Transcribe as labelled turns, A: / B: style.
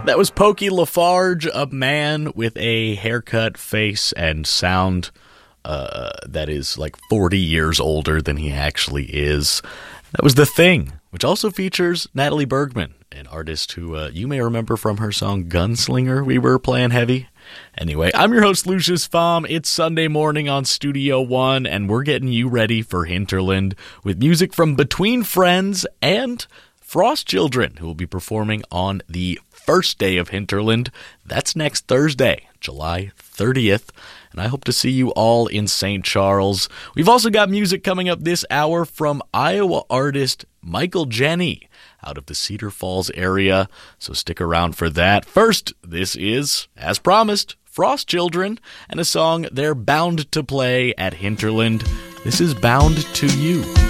A: That was Pokey Lafarge, a man with a haircut, face, and sound that is like 40 years older than he actually is. That was The Thing, which also features Natalie Bergman, an artist who you may remember from her song Gunslinger we were playing heavy. Anyway, I'm your host, Lucius Pfam. It's Sunday morning on Studio One, and we're getting you ready for Hinterland with music from Between Friends and Frost Children, who will be performing on the first day of Hinterland. That's next Thursday, July 30th. And I hope to see you all in St. Charles. We've also got music coming up this hour from Iowa artist Michael Jenny out of the Cedar Falls area, so stick around for that. First, this is, as promised, Frost Children, and a song they're bound to play at Hinterland. This is Bound to You.